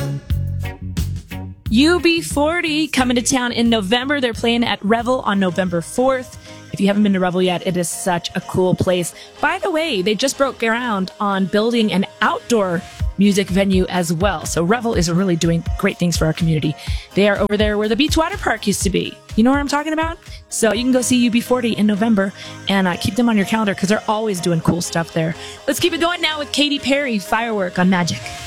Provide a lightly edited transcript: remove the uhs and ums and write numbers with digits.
UB40 coming to town in November. They're playing at Revel on November 4th. If you haven't been to Revel yet, it is such a cool place. By the way, they just broke ground on building an outdoor music venue as well. So Revel is really doing great things for our community. They are over there where the Beach Water Park used to be. You know what I'm talking about? So you can go see UB40 in November and keep them on your calendar because they're always doing cool stuff there. Let's keep it going now with Katy Perry, Firework on Magic.